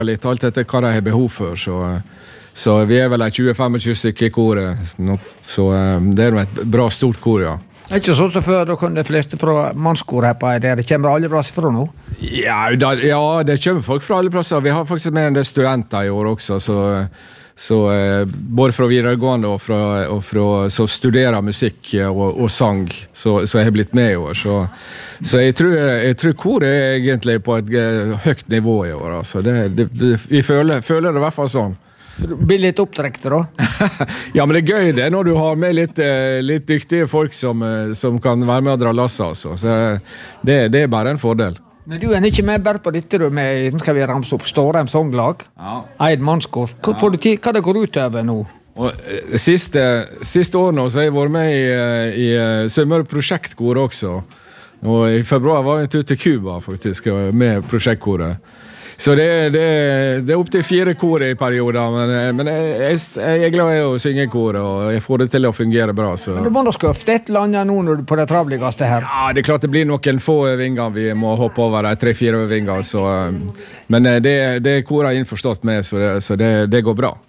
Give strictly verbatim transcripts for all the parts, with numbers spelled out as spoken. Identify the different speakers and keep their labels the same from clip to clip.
Speaker 1: litt alt etter hva de har behov for, så, så vi er vel tjue til tjuefem stykker i koret, så det er et bra stort kor, ja.
Speaker 2: Det er ikke sånn som før, da kom de fleste fra mannskor her på der. Det kommer alle plasser fra nå?
Speaker 1: Ja, da, ja, det kommer folk fra alle plasser. Vi har faktisk med en del studenter i år også, så, så både fra videregående og fra, og fra så studerer musikk og, og sang, så, så jeg har blitt med i år. Så, så jeg, tror, jeg tror koret er egentlig på et høyt nivå i år. Altså. Det, det, det, vi føler, føler det i hvert fall sånn.
Speaker 2: Så du blir litt opptrekt da?
Speaker 1: Ja, men det er gøy det når du har med litt, litt dyktige folk som, som kan være med og dra lasse, altså. Så det, det er bare en fordel.
Speaker 2: Men du er ikke med bare på dette, du, med, nå skal vi ramse opp Stårheim Songlag, ja. Eid Mannskor. Hva, ja. Hva det går ut over nå?
Speaker 1: Og, siste, siste år nå så har jeg vært med i, i Sømmer prosjektkor også. Og i februar var jeg en tur til Cuba faktisk, med prosjektkoret. Så det, det, det er opp til fire kor i perioder, men, men jeg, jeg er glad i å synge kor, og jeg får det til å fungere bra. Så.
Speaker 2: Men du må da skøfte et eller annet nå når du på det travligste her?
Speaker 1: Ja, det er klart det blir noen få øvinger vi må hoppe over, tre-fire øvinger. Så, men det, det er koret innforstått med, så, det, så det, det går bra.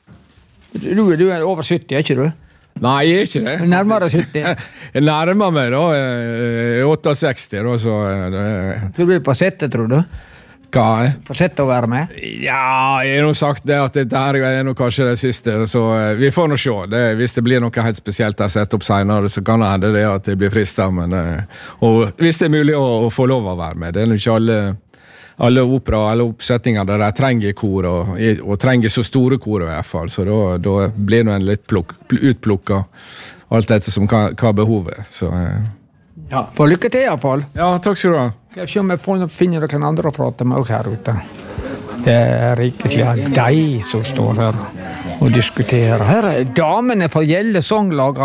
Speaker 2: Du, du er over sytti, er ikke du?
Speaker 1: Nei, jeg er ikke det.
Speaker 2: Nærmere sytti?
Speaker 1: Jeg nærmer meg da, sekstiåtte, da, så...
Speaker 2: Så du blir på settet, tror du?
Speaker 1: Hva?
Speaker 2: Får sett å være med?
Speaker 1: Ja, jeg har nok sagt det at dette her er nok kanskje det siste, så vi får nå se. Det, hvis det blir noe helt spesielt jeg setter opp senere, så kan det hende det at det blir fristet, men og hvis det er mulig å, å få lov å være med. Det er nok ikke alle, alle opera, alle oppsettinger der de trenger kor, og, og trenger så store kor i hvert fall, så da, da blir det en litt plukk, utplukket alt dette som hva, hva behovet er, så...
Speaker 2: Ja, for lykke til i hvert fall.
Speaker 1: Ja, takk skal du ha.
Speaker 2: Jeg ser om jeg får finne noen andre å prate med også her ute. Det er ikke de som står her og diskuterer. Her er damene for Gjelle Songlag.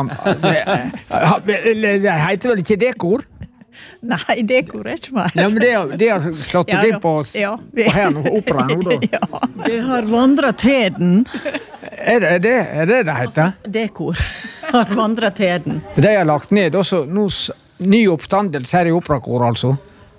Speaker 2: Det heter vel ikke det kor?
Speaker 3: Nei, det kor er ikke meg.
Speaker 2: Ja, men det, det har slått
Speaker 3: ja,
Speaker 2: det på oss
Speaker 3: ja,
Speaker 2: vi... på her nå, opera nå da.
Speaker 3: Ja. Det har vandret teden.
Speaker 2: Er det det er det, det heter?
Speaker 3: Det kor har vandret teden.
Speaker 2: De har lagt ned også nå ny oppstandelse her i operakor, altså?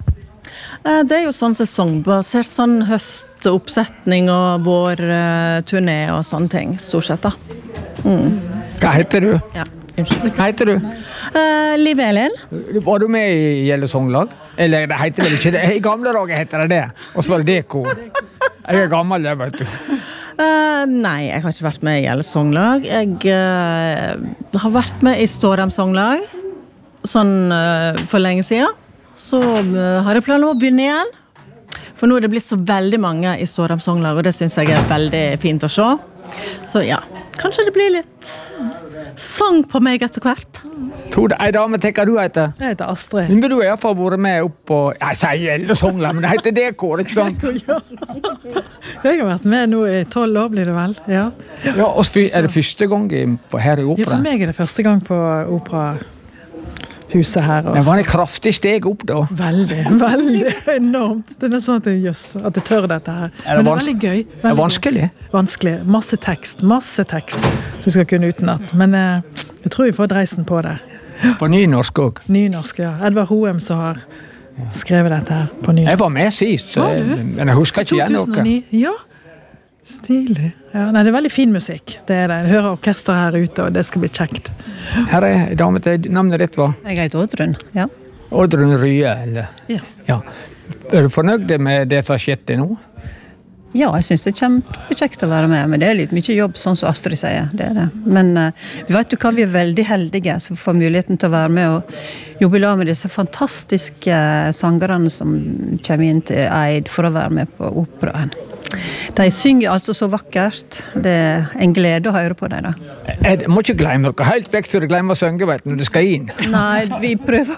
Speaker 3: Det er jo sånn sesongbasert, sånn høstoppsetning og vårturné og sånne ting, stort sett da. Mm.
Speaker 2: Hva heter du?
Speaker 3: Ja, unnskyld.
Speaker 2: Hva heter du?
Speaker 3: Uh, Liv Elin.
Speaker 2: Var du med i Gjelle Songlag? Eller det heter vel ikke det? I gamle dager heter det det. Og så var det det kor. Jeg er gammel, jeg vet du.
Speaker 3: Uh, nei, jeg har ikke vært med i Gjelle Songlag. Jeg uh, har vært med i Stårheim Songlag. Sånn uh, for lenge siden. Så uh, har jeg planer om å begynne igjen. For nå er det blitt så veldig mange i Stårheim Songlag, og det synes jeg er veldig fint å se. Så ja, kanskje det blir litt sang på meg etter hvert.
Speaker 2: Tror du, ei dame, tenker du heter?
Speaker 4: Jeg heter Astrid.
Speaker 2: Men du har i hvert fall vært med opp på, jeg sier Gjelle Songlag, men det heter det kår, ikke sant?
Speaker 4: Ja. Jeg har vært med nå i tolv år, blir det vel? Ja,
Speaker 2: ja og er det første gang på, her i opera?
Speaker 4: Ja, for meg er det første gang på opera. Huset her.
Speaker 2: Det var en kraftig steg opp da.
Speaker 4: Veldig, veldig enormt. Det er sånn at jeg, just, at jeg tør dette her.
Speaker 2: Er det,
Speaker 4: Men det er veldig gøy. Veldig
Speaker 2: det er vanskelig?
Speaker 4: Gøy. Vanskelig. Masse tekst, masse tekst som jeg skal kunne utenat. Men eh, jeg tror vi får dreisen på det.
Speaker 2: På nynorsk også?
Speaker 4: Nynorsk, ja. Edvard Hoem som har skrevet dette her på nynorsk.
Speaker 2: Jeg var med sist, men jeg husker ikke igjen noe.
Speaker 4: Ja, stilig. Ja, nei, det er veldig fin musikk. Det er det. Jeg hører orkester her ute, og det skal bli kjekt.
Speaker 2: Her er dame til navnet ditt, hva?
Speaker 3: Jeg heter Oddrun, ja.
Speaker 2: Oddrun Rye, eller?
Speaker 4: Ja.
Speaker 2: Ja. Er du fornøyd med det som har skjedd til nå?
Speaker 3: Ja, jeg synes det er kjempekjekt å være med, men det er litt mye jobb, sånn som Astrid sier, det er det. Men uh, vi vet jo hva, vi er veldig heldige som får muligheten til å være med og jobbe sammen med disse fantastiske sangerne som kommer inn til Eid for å være med på operaen. De synger altså så vakkert. Det er en glede å høre på dem da.
Speaker 2: Jeg må ikke glemme noe helt vekk så du glemmer å synge, vet du, når du skal inn.
Speaker 3: Nei, vi prøver.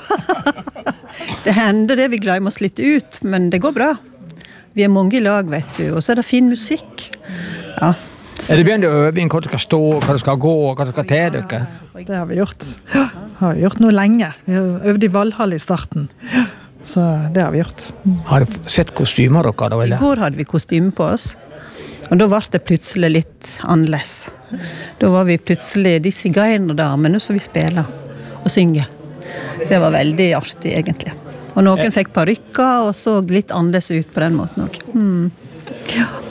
Speaker 3: Det hender det, vi glemmer oss litt ut, men det går bra. Vi er mange i lag, vet du, og så er det fin musikk. Ja.
Speaker 2: Er det begynt å øve inn hva du skal stå, hva du skal gå, hva du skal til dere?
Speaker 4: Det har vi gjort. Ja, har vi gjort noe lenge. Vi har øvd i Valhall i starten. Så det har vi gjort.
Speaker 2: Har du sett kostymer dere da, eller?
Speaker 3: I går hadde vi kostymer på oss, og da var det plutselig litt annerledes. Da var vi plutselig de sigøynerdamene som vi spiller og synger. Det var veldig artig egentlig. Og noen fikk parykker og så litt annerledes ut på den måten også. Hmm.
Speaker 4: Ja.